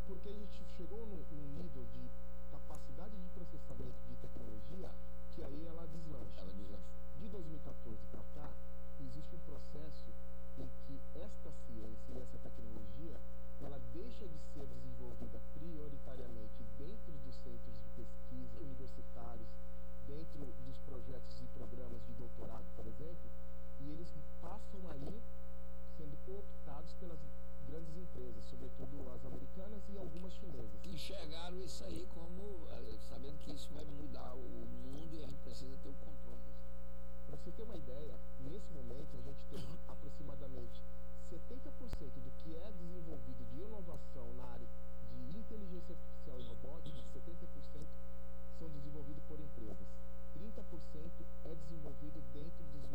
Porque a gente chegou num nível de capacidade de processamento de tecnologia que aí ela deslancha. Ela deslanchou. De 2014 para cá, existe um processo em que esta ciência e essa tecnologia ela deixa de ser desenvolvida prioritariamente dentro dos centros de pesquisa universitários, dentro dos projetos e programas de doutorado, por exemplo, e eles passam aí sendo cooptados pelas grandes empresas, sobretudo as americanas e algumas chinesas. Enxergaram isso aí como, sabendo que isso vai mudar o mundo e a gente precisa ter o controle disso. Para você ter uma ideia, nesse momento a gente tem aproximadamente 70% do que é desenvolvido de inovação na área de inteligência artificial e robótica, 70% são desenvolvidos por empresas. 30% é desenvolvido dentro dos